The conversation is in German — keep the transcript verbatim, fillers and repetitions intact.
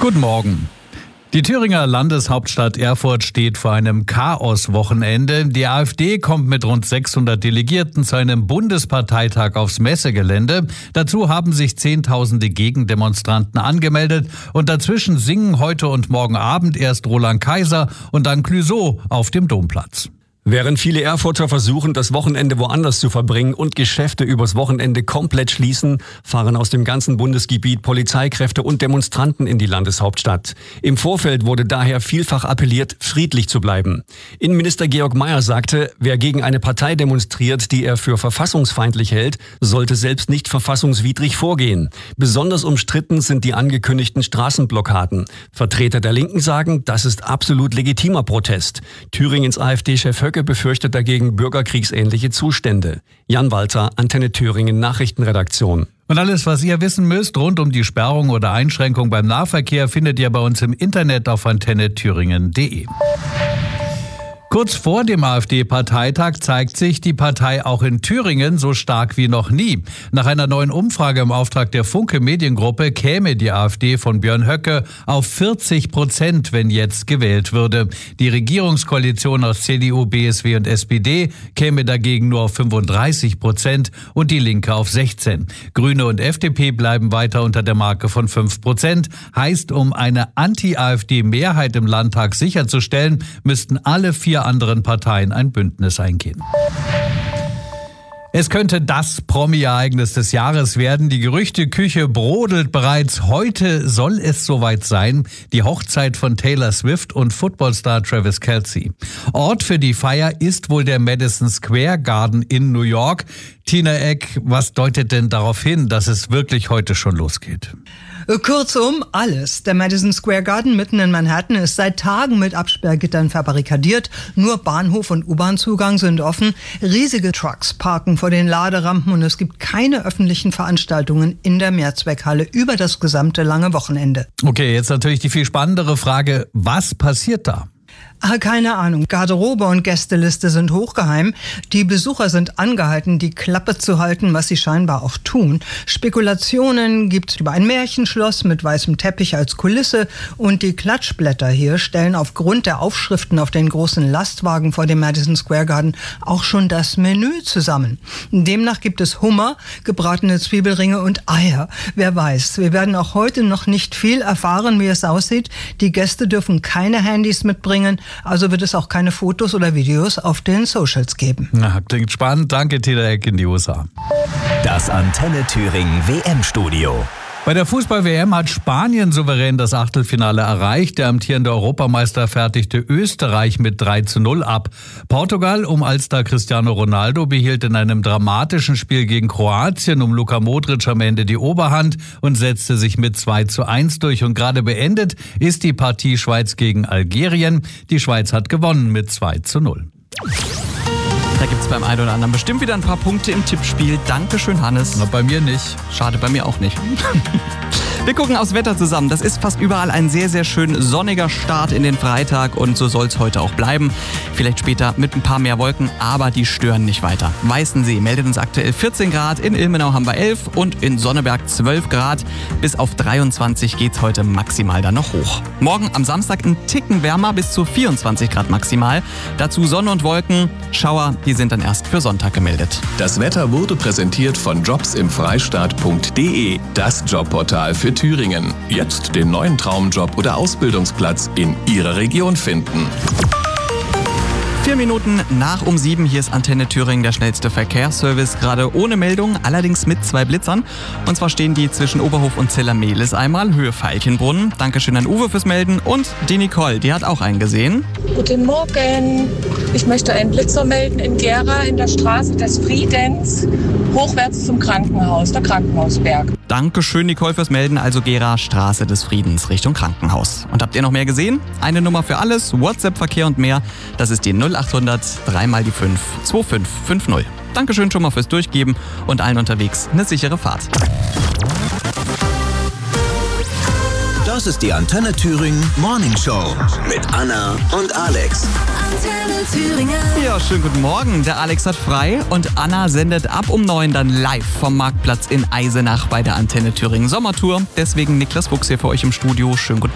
Guten Morgen. Die Thüringer Landeshauptstadt Erfurt steht vor einem Chaos-Wochenende. Die AfD kommt mit rund sechshundert Delegierten zu einem Bundesparteitag aufs Messegelände. Dazu haben sich Zehntausende Gegendemonstranten angemeldet. Und dazwischen singen heute und morgen Abend erst Roland Kaiser und dann Clouseau auf dem Domplatz. Während viele Erfurter versuchen, das Wochenende woanders zu verbringen und Geschäfte übers Wochenende komplett schließen, fahren aus dem ganzen Bundesgebiet Polizeikräfte und Demonstranten in die Landeshauptstadt. Im Vorfeld wurde daher vielfach appelliert, friedlich zu bleiben. Innenminister Georg Mayer sagte, wer gegen eine Partei demonstriert, die er für verfassungsfeindlich hält, sollte selbst nicht verfassungswidrig vorgehen. Besonders umstritten sind die angekündigten Straßenblockaden. Vertreter der Linken sagen, das ist absolut legitimer Protest. Thüringens AfD-Chef Höcke befürchtet dagegen bürgerkriegsähnliche Zustände. Jan Walter, Antenne Thüringen Nachrichtenredaktion. Und alles, was ihr wissen müsst rund um die Sperrung oder Einschränkung beim Nahverkehr, findet ihr bei uns im Internet auf antenne thüringen punkt de. Kurz vor dem AfD-Parteitag zeigt sich die Partei auch in Thüringen so stark wie noch nie. Nach einer neuen Umfrage im Auftrag der Funke Mediengruppe käme die AfD von Björn Höcke auf vierzig Prozent, wenn jetzt gewählt würde. Die Regierungskoalition aus C D U, B S W und S P D käme dagegen nur auf fünfunddreißig Prozent und die Linke auf sechzehn. Grüne und F D P bleiben weiter unter der Marke von fünf Prozent. Heißt, um eine Anti-AfD-Mehrheit im Landtag sicherzustellen, müssten alle vier anderen Parteien ein Bündnis eingehen. Es könnte das Promi-Ereignis des Jahres werden. Die Gerüchteküche brodelt bereits. Heute soll es soweit sein. Die Hochzeit von Taylor Swift und Footballstar Travis Kelce. Ort für die Feier ist wohl der Madison Square Garden in New York. Tina Eck, was deutet denn darauf hin, dass es wirklich heute schon losgeht? Kurzum, alles. Der Madison Square Garden mitten in Manhattan ist seit Tagen mit Absperrgittern verbarrikadiert. Nur Bahnhof und U-Bahn-Zugang sind offen. Riesige Trucks parken vor den Laderampen und es gibt keine öffentlichen Veranstaltungen in der Mehrzweckhalle über das gesamte lange Wochenende. Okay, jetzt natürlich die viel spannendere Frage, was passiert da? Ah, keine Ahnung. Garderobe und Gästeliste sind hochgeheim. Die Besucher sind angehalten, die Klappe zu halten, was sie scheinbar auch tun. Spekulationen gibt es über ein Märchenschloss mit weißem Teppich als Kulisse und die Klatschblätter hier stellen aufgrund der Aufschriften auf den großen Lastwagen vor dem Madison Square Garden auch schon das Menü zusammen. Demnach gibt es Hummer, gebratene Zwiebelringe und Eier. Wer weiß, wir werden auch heute noch nicht viel erfahren, wie es aussieht. Die Gäste dürfen keine Handys mitbringen. Also wird es auch keine Fotos oder Videos auf den Socials geben. Na, klingt spannend. Danke, Tina Eck in die U S A. Das Antenne Thüringen W M-Studio. Bei der Fußball-W M hat Spanien souverän das Achtelfinale erreicht. Der amtierende Europameister fertigte Österreich mit drei zu null ab. Portugal um Allstar Cristiano Ronaldo behielt in einem dramatischen Spiel gegen Kroatien um Luka Modric am Ende die Oberhand und setzte sich mit zwei zu eins durch. Und gerade beendet ist die Partie Schweiz gegen Algerien. Die Schweiz hat gewonnen mit zwei zu null. Da gibt's beim einen oder anderen bestimmt wieder ein paar Punkte im Tippspiel. Dankeschön, Hannes. Na, bei mir nicht. Schade, bei mir auch nicht. Wir gucken aufs Wetter zusammen. Das ist fast überall ein sehr, sehr schön sonniger Start in den Freitag und so soll es heute auch bleiben. Vielleicht später mit ein paar mehr Wolken, aber die stören nicht weiter. Weißensee meldet uns aktuell vierzehn Grad, in Ilmenau haben wir elf und in Sonneberg zwölf Grad. Bis auf dreiundzwanzig geht's heute maximal dann noch hoch. Morgen am Samstag ein Ticken wärmer, bis zu vierundzwanzig Grad maximal. Dazu Sonne und Wolken, Schauer, die sind dann erst für Sonntag gemeldet. Das Wetter wurde präsentiert von jobs im freistaat punkt de, das Jobportal für Thüringen. Jetzt den neuen Traumjob oder Ausbildungsplatz in Ihrer Region finden. Vier Minuten nach um sieben, hier ist Antenne Thüringen, der schnellste Verkehrsservice, gerade ohne Meldung, allerdings mit zwei Blitzern. Und zwar stehen die zwischen Oberhof und Zellermehlis einmal, Höhe Veilchenbrunnen. Dankeschön an Uwe fürs Melden und die Nicole, die hat auch einen gesehen. Guten Morgen, ich möchte einen Blitzer melden in Gera in der Straße des Friedens, hochwärts zum Krankenhaus, der Krankenhausberg. Dankeschön, Nicole, fürs Melden, also Gera, Straße des Friedens Richtung Krankenhaus. Und habt ihr noch mehr gesehen? Eine Nummer für alles, WhatsApp-Verkehr und mehr, das ist die null achthundert drei mal die fünf zwei fünf fünf null. Dankeschön schon mal fürs Durchgeben und allen unterwegs eine sichere Fahrt. Das ist die Antenne Thüringen Morning Show mit Anna und Alex. Antenne Thüringen. Ja, schönen guten Morgen. Der Alex hat frei und Anna sendet ab um neun dann live vom Marktplatz in Eisenach bei der Antenne Thüringen Sommertour. Deswegen Niklas Fuchs hier für euch im Studio. Schönen guten